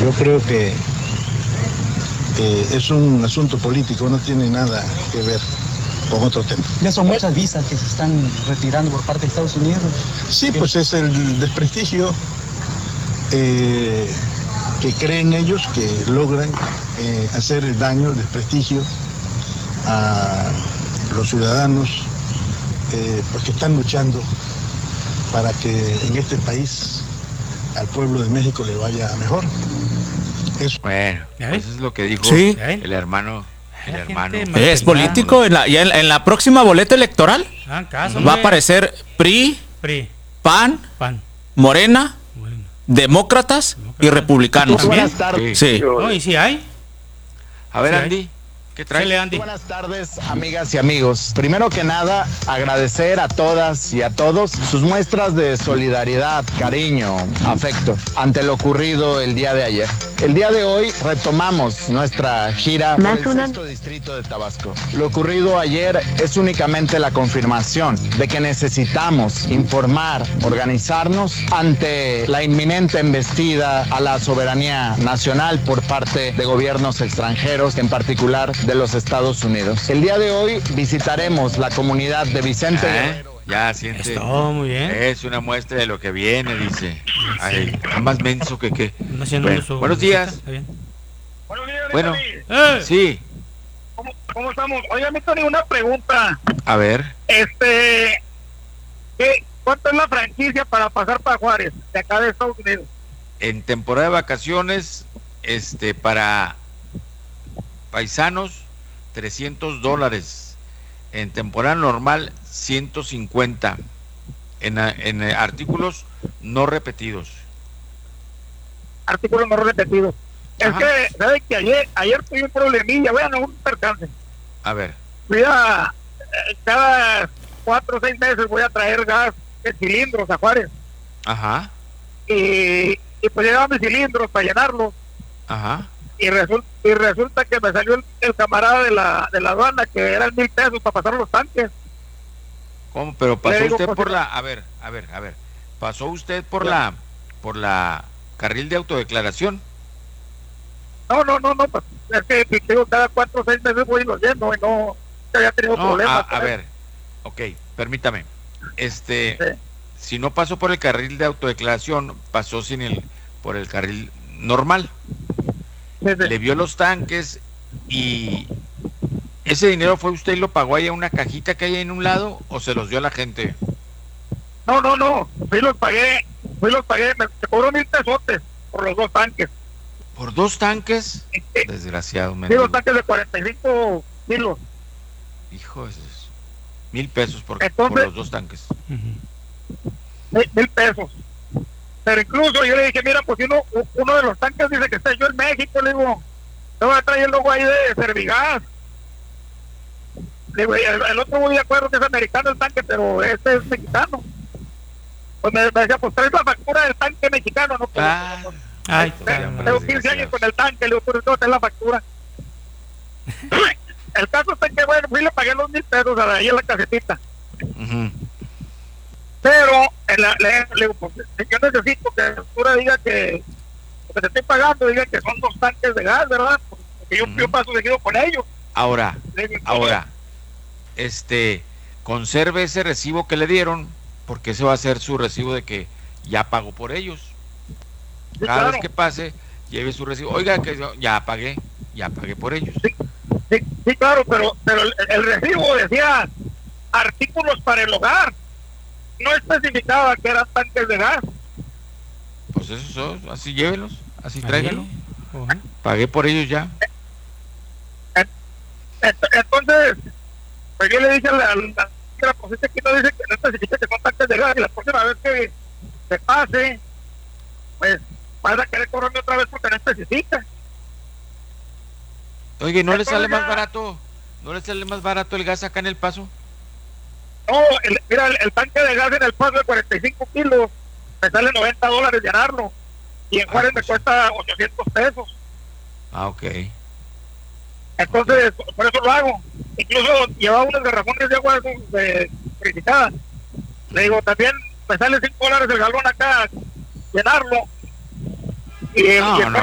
Yo creo que es un asunto político, no tiene nada que ver con otro tema. Ya son muchas visas que se están retirando por parte de Estados Unidos. Sí, pues es el desprestigio que creen ellos que logran hacer el daño, el desprestigio a los ciudadanos pues que están luchando para que en este país al pueblo de México le vaya mejor. Eso. Bueno, pues eso es lo que dijo el hermano. Es político. En la próxima boleta electoral va a aparecer PRI, PAN, Morena, Demócratas y Republicanos. Buenas tardes. Sí. No, ¿y si hay? A ver, Andy. ¿Qué trae? Andy. Buenas tardes, amigas y amigos. Primero que nada, agradecer a todas y a todos sus muestras de solidaridad, cariño, afecto ante lo ocurrido el día de ayer. El día de hoy retomamos nuestra gira por el sexto distrito de Tabasco. Lo ocurrido ayer es únicamente la confirmación de que necesitamos informar, organizarnos ante la inminente embestida a la soberanía nacional por parte de gobiernos extranjeros, en particular de los Estados Unidos. El día de hoy visitaremos la comunidad de Vicente Guerrero. Ya siente. Muy bien. Es una muestra de lo que viene, dice. Ay, más menso que qué. Buenos días. Buenos días, bueno, sí. ¿Cómo estamos? Oiga, me tengo una pregunta. A ver. ¿Cuánto es la franquicia para pasar para Juárez, de acá de Estados Unidos? En temporada de vacaciones, para paisanos, $300. En temporada normal, 150. En artículos no repetidos. Artículos no repetidos. Ajá. Es que, ¿sabes que ayer tuve un problemilla? Vean, un percance. A ver. Fui cada 4 o 6 meses voy a traer gas de cilindros a Juárez. Ajá. Y pues llevaba mis cilindros para llenarlos. Ajá. Y resulta que me salió el camarada de la aduana que eran $1,000 para pasar los tanques. ¿Cómo? Pero pasó usted por la... A ver. ¿Pasó usted por la carril de autodeclaración? No, pues, es que digo, cada 4 o 6 meses voy y los lleno y no había tenido problemas. A ver, ok, permítame. Si no pasó por el carril de autodeclaración, pasó por el carril normal. Le vio los tanques y ese dinero fue usted y lo pagó ahí a una cajita que hay en un lado o se los dio a la gente. No, fui los pagué, me cobró $1,000 por los 2 tanques. ¿Por 2 tanques? Desgraciado. Sí, 2 tanques de 45 kilos. Hijo de eso. $1,000 por los 2 tanques. $1,000. Pero incluso yo le dije, mira, pues si uno de los tanques dice que está yo en México, le digo, te voy a traer el logo ahí de Servigas. Le digo, el otro muy de acuerdo que es americano el tanque, pero este es mexicano. Pues me decía, pues traes la factura del tanque mexicano, ¿no? Tengo 15 años con el tanque, le digo, tú no tenés la factura. El caso es que, bueno, fui y le pagué los $1,000 ahí en la casetita. Pero le digo, pues, yo necesito que la factura diga que lo que te estoy pagando, diga que son 2 tanques de gas, ¿verdad? Porque yo paso seguido con ellos. Ahora, conserve ese recibo que le dieron, porque ese va a ser su recibo de que ya pagó por ellos. Cada vez que pase, lleve su recibo. Oiga, que ya pagué por ellos. Sí, claro, pero el recibo decía artículos para el hogar. No especificaba que eran tanques de gas. Pues eso, así llévelos, así tráiganlo. Pagué por ellos ya. Entonces, pues yo le dije a la policía que no dice que no especifica que son tanques de gas, y la próxima vez que se pase, pues vas a querer cobrarme otra vez porque no especifica. Oye, ¿no le sale más barato? ¿No le sale más barato el gas acá en El Paso? No, mira, el tanque de gas en El Paso de 45 kilos me sale $90 llenarlo, y en Juárez me cuesta $800. Ok. Entonces, por eso lo hago. Incluso llevaba unos garrafones de agua purificada. Le digo, también me sale $5 el galón acá llenarlo. Y